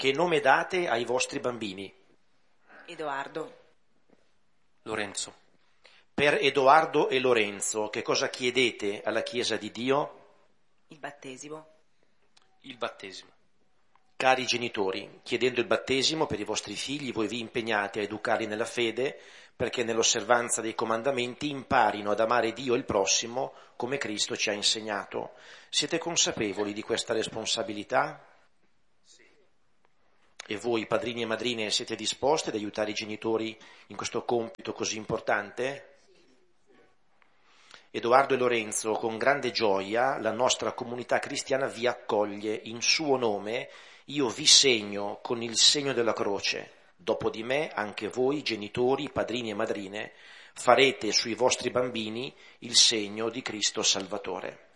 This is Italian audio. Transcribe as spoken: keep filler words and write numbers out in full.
che nome date ai vostri bambini? Edoardo. Lorenzo. Per Edoardo e Lorenzo, che cosa chiedete alla Chiesa di Dio? Il battesimo. Il battesimo. Cari genitori, chiedendo il battesimo per i vostri figli, voi vi impegnate a educarli nella fede, perché nell'osservanza dei comandamenti imparino ad amare Dio e il prossimo come Cristo ci ha insegnato. Siete consapevoli di questa responsabilità? Sì. E voi, padrini e madrine, siete disposti ad aiutare i genitori in questo compito così importante? Edoardo e Lorenzo, con grande gioia, la nostra comunità cristiana vi accoglie. In suo nome io vi segno con il segno della croce. Dopo di me, anche voi, genitori, padrini e madrine, farete sui vostri bambini il segno di Cristo Salvatore.